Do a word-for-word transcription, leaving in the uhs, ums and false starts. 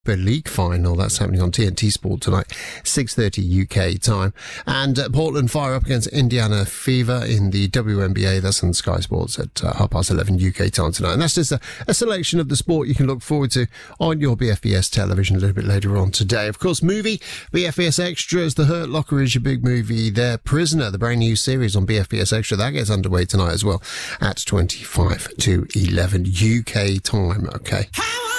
League final. That's happening on T N T Sport tonight, six thirty U K time. And uh, Portland fire up against Indiana Fever in the W N B A. That's on Sky Sports at uh, half past eleven U K time tonight. And that's just a, a selection of the sport you can look forward to on your B F B S television a little bit later on today. Of course, movie, B F B S Extras, The Hurt Locker is your big movie there. Prisoner, the brand new series on B F B S Extra, that gets underway tonight as well at twenty-five to eleven U K time. Okay.